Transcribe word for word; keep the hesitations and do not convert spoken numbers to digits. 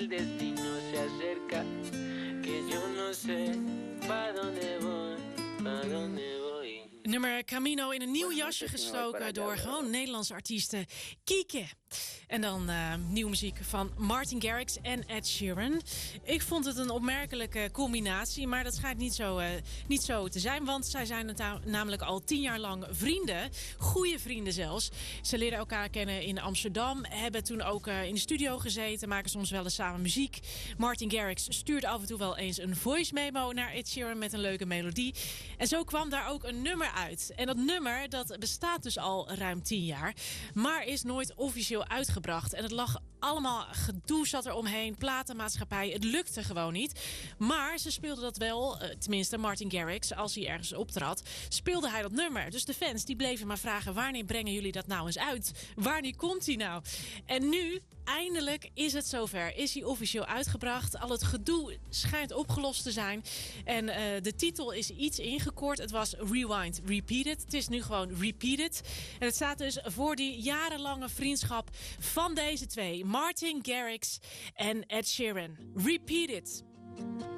el destino se acerca, que yo no sé pa donde voy, pa donde voy. Nummer Camino in een nieuw jasje gestoken door gewoon Nederlandse artiesten. Kieke. En dan uh, nieuwe muziek van Martin Garrix en Ed Sheeran. Ik vond het een opmerkelijke combinatie, maar dat schijnt niet zo, uh, niet zo te zijn. Want zij zijn na- namelijk al tien jaar lang vrienden. Goeie vrienden zelfs. Ze leren elkaar kennen in Amsterdam. Hebben toen ook uh, in de studio gezeten. Maken soms wel eens samen muziek. Martin Garrix stuurt af en toe wel eens een voice memo naar Ed Sheeran met een leuke melodie. En zo kwam daar ook een nummer uit. En dat nummer dat bestaat dus al ruim tien jaar. Maar is nooit officieel uitgebracht. En het lag allemaal, gedoe zat er omheen, platenmaatschappij, het lukte gewoon niet. Maar ze speelden dat wel, tenminste Martin Garrix, als hij ergens optrad, speelde hij dat nummer. Dus de fans die bleven maar vragen, wanneer brengen jullie dat nou eens uit? Wanneer komt hij nou? En nu, eindelijk is het zover. Is hij officieel uitgebracht. Al het gedoe schijnt opgelost te zijn. En uh, de titel is iets ingekort. Het was Rewind Repeated. Het is nu gewoon Repeated. En het staat dus voor die jarenlange vriendschap van deze twee. Martin Garrix en Ed Sheeran. Repeated.